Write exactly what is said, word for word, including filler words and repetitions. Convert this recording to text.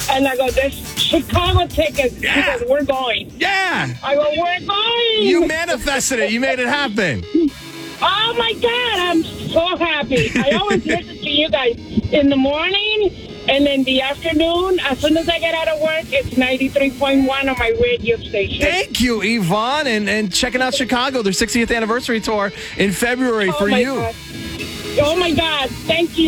And I go, there's Chicago tickets. Yeah. She goes, we're going. Yeah. I go, we're going. You manifested it. You made it happen. Oh, my God. I'm so happy. I always listen to you guys in the morning and in the afternoon. As soon as I get out of work, it's ninety-three point one on my radio station. Thank you, Yvonne. And, and checking out Chicago, their sixtieth anniversary tour in February oh for my you. God. Oh, my God. Thank you.